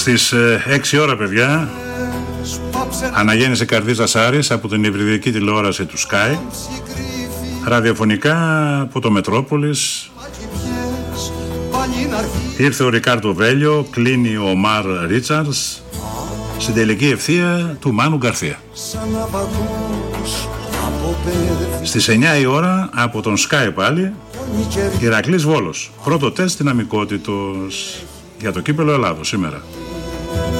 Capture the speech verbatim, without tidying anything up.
Στις έξι ώρα, παιδιά, αναγέννησε Καρδίτζας Άρης από την υβριδική τηλεόραση του Sky. Ραδιοφωνικά από το Μετρόπολης ήρθε ο Ρικάρντο Βέλιο, κλείνει ο Ομάρ Ρίτσαρντς, στην τελική ευθεία του Μάνου Γκαρθία. Στις εννιά η ώρα από τον Sky πάλι, Ηρακλής Βόλος, πρώτο τεστ δυναμικότητος για το κύπελλο Ελλάδος σήμερα.